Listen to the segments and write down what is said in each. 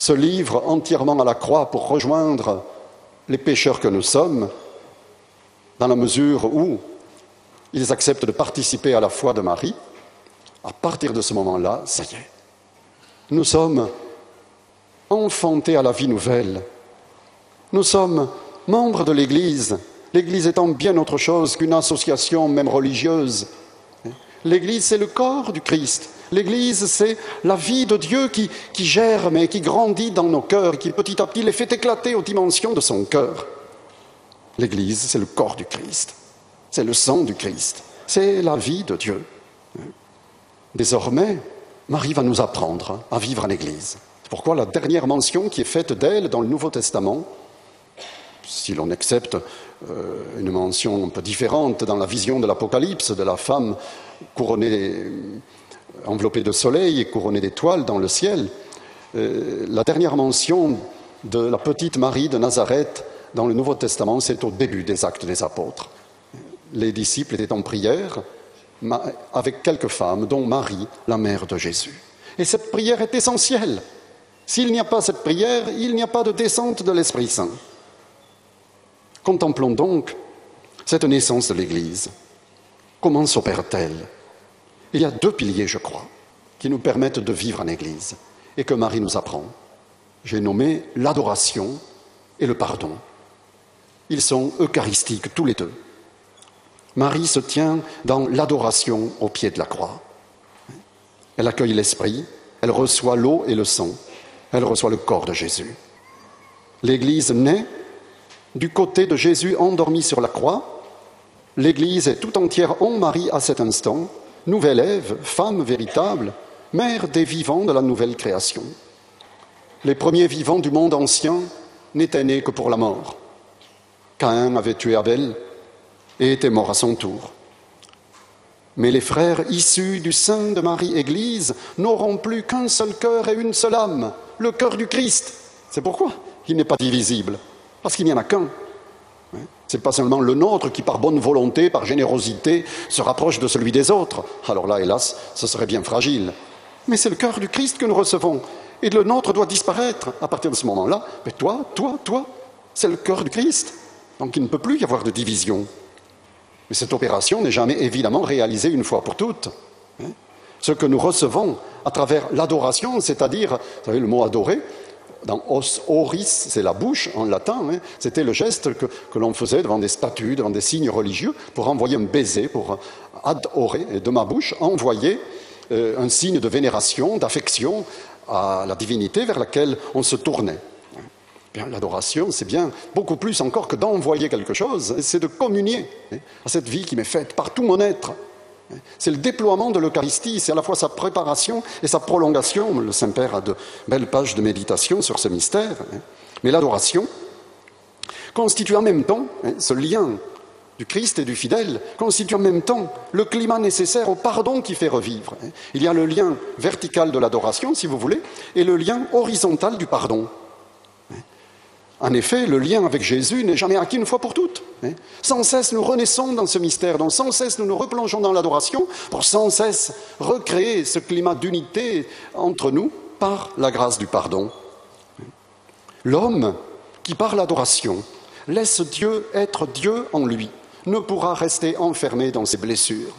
se livrent entièrement à la croix pour rejoindre les pécheurs que nous sommes, dans la mesure où ils acceptent de participer à la foi de Marie, à partir de ce moment-là, ça y est, nous sommes enfantés à la vie nouvelle. Nous sommes membres de l'Église, l'Église étant bien autre chose qu'une association même religieuse. L'Église, c'est le corps du Christ. L'Église, c'est la vie de Dieu qui germe et qui grandit dans nos cœurs, qui petit à petit les fait éclater aux dimensions de son cœur. L'Église, c'est le corps du Christ, c'est le sang du Christ, c'est la vie de Dieu. Désormais, Marie va nous apprendre à vivre en Église. C'est pourquoi la dernière mention qui est faite d'elle dans le Nouveau Testament, si l'on accepte une mention un peu différente dans la vision de l'Apocalypse, de la femme couronnée, enveloppée de soleil et couronnée d'étoiles dans le ciel, la dernière mention de la petite Marie de Nazareth dans le Nouveau Testament, c'est au début des Actes des Apôtres. Les disciples étaient en prière avec quelques femmes, dont Marie, la mère de Jésus. Et cette prière est essentielle. S'il n'y a pas cette prière, il n'y a pas de descente de l'Esprit Saint. Contemplons donc cette naissance de l'Église. Comment s'opère-t-elle? Il y a deux piliers, je crois, qui nous permettent de vivre en Église et que Marie nous apprend. J'ai nommé l'adoration et le pardon. Ils sont eucharistiques, tous les deux. Marie se tient dans l'adoration au pied de la croix. Elle accueille l'Esprit, elle reçoit l'eau et le sang, elle reçoit le corps de Jésus. L'Église naît du côté de Jésus endormi sur la croix. L'Église est tout entière en Marie à cet instant, nouvelle Ève, femme véritable, mère des vivants de la nouvelle création. Les premiers vivants du monde ancien n'étaient nés que pour la mort. Caïn avait tué Abel et était mort à son tour. Mais les frères issus du sein de Marie-Église n'auront plus qu'un seul cœur et une seule âme, le cœur du Christ. C'est pourquoi il n'est pas divisible, parce qu'il n'y en a qu'un. Ce n'est pas seulement le nôtre qui, par bonne volonté, par générosité, se rapproche de celui des autres. Alors là, hélas, ce serait bien fragile. Mais c'est le cœur du Christ que nous recevons. Et le nôtre doit disparaître. À partir de ce moment-là, mais toi, c'est le cœur du Christ. Donc il ne peut plus y avoir de division. Mais cette opération n'est jamais évidemment réalisée une fois pour toutes. Ce que nous recevons à travers l'adoration, c'est-à-dire, vous savez, le mot adorer, dans os oris, c'est la bouche en latin, c'était le geste que l'on faisait devant des statues, devant des signes religieux, pour envoyer un baiser, pour adorer, et de ma bouche, envoyer un signe de vénération, d'affection à la divinité vers laquelle on se tournait. Bien, l'adoration, c'est bien beaucoup plus encore que d'envoyer quelque chose, c'est de communier à cette vie qui m'est faite par tout mon être. C'est le déploiement de l'Eucharistie, c'est à la fois sa préparation et sa prolongation. Le Saint-Père a de belles pages de méditation sur ce mystère. Mais l'adoration constitue en même temps, ce lien du Christ et du fidèle, constitue en même temps le climat nécessaire au pardon qui fait revivre. Il y a le lien vertical de l'adoration, si vous voulez, et le lien horizontal du pardon. En effet, le lien avec Jésus n'est jamais acquis une fois pour toutes. Sans cesse, nous renaissons dans ce mystère, donc sans cesse, nous nous replongeons dans l'adoration pour sans cesse recréer ce climat d'unité entre nous par la grâce du pardon. L'homme qui, par l'adoration, laisse Dieu être Dieu en lui, ne pourra rester enfermé dans ses blessures.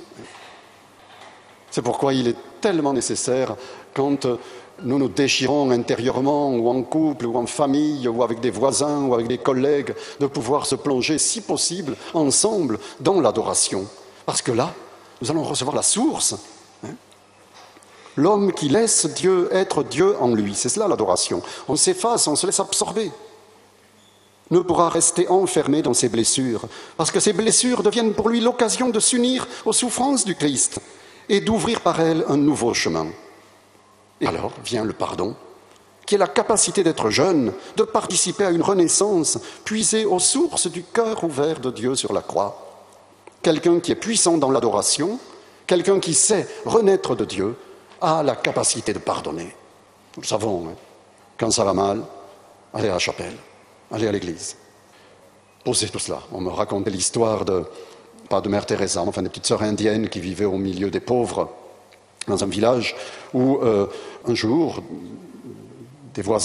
C'est pourquoi il est tellement nécessaire, quand nous nous déchirons intérieurement, ou en couple, ou en famille, ou avec des voisins, ou avec des collègues, de pouvoir se plonger, si possible, ensemble, dans l'adoration. Parce que là, nous allons recevoir la source. L'homme qui laisse Dieu être Dieu en lui, c'est cela l'adoration. On s'efface, on se laisse absorber. Ne pourra rester enfermé dans ses blessures, parce que ces blessures deviennent pour lui l'occasion de s'unir aux souffrances du Christ et d'ouvrir par elles un nouveau chemin. Et alors vient le pardon, qui est la capacité d'être jeune, de participer à une renaissance, puisée aux sources du cœur ouvert de Dieu sur la croix. Quelqu'un qui est puissant dans l'adoration, quelqu'un qui sait renaître de Dieu, a la capacité de pardonner. Nous le savons, quand ça va mal, allez à la chapelle, allez à l'église. Posez tout cela. On me racontait l'histoire pas de Mère Teresa, mais enfin des petites sœurs indiennes qui vivaient au milieu des pauvres, dans un village où un jour, des voisins